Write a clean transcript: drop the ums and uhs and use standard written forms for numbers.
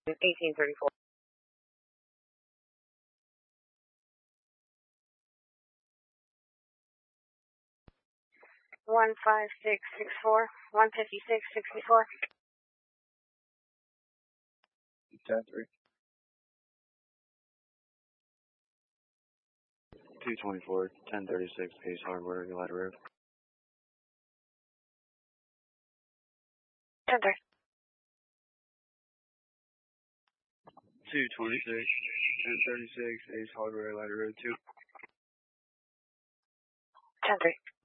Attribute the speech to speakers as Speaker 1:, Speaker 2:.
Speaker 1: 1834. 15664, 15664.
Speaker 2: 10-3. 224, 1036, Ace Hardware, Galata Road.
Speaker 1: 10-3.
Speaker 2: 226, 1036, Ace Hardware, Galata Road 2.
Speaker 1: 10-3.